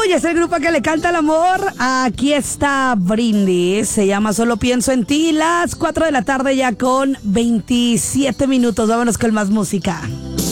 y es el grupo que le canta el amor. Aquí está Brindis, se llama Solo Pienso en Ti, las 4 de la tarde ya con 27 minutos. Vámonos con más música.